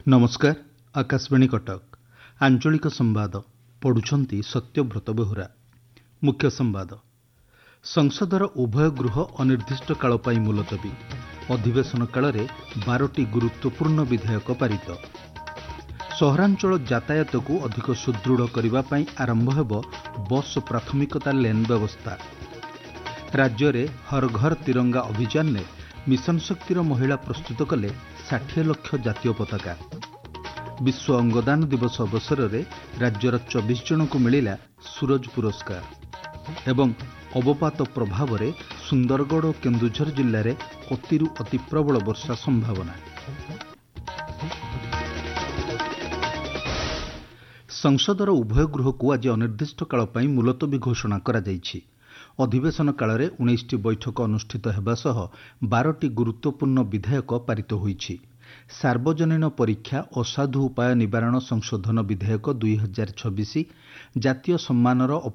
नमस्कार। आकाशवाणी कटक आंचलिक संवाद पढ़ुछंती सत्यव्रत बेहुरा। मुख्य संवाद। संसदर उभय गृह अनिर्दिष्ट काल पाई मुलतवी। अधिवेशन काल रे 12टी गुरुत्वपूर्ण विधेयक पारित। सहरांचल यातायात को अधिक सुदृढ़ करने पाई आरंभ हेब बस प्राथमिकता लेन व्यवस्था। राज्य रे हर घर तिरंगा अभियान ने मिशन शक्तिर महिला प्रस्तुत कले 60 लाख जातीय पताका। विश्व अंगदान दिवस अवसर में राज्यर 24 जन को मिला सूरज पुरस्कार। एवं अवपात प्रभाव में सुंदरगढ़ और केन्दुझर जिले में अतिरु अति प्रबल वर्षा संभावना। संसदर उभय गृह को आज अनिर्दिष्ट काल पाई मुलतवी घोषणा करा जायछि। अधिवेशन काल में 19टी बैठक अनुष्ठित हेबा सह 12टी गुरुत्वपूर्ण विधेयक पारित होईछि। सार्वजनीन परीक्षा असाधु उपाय निवारण संशोधन विधेयक 2026, जातीय सम्मानर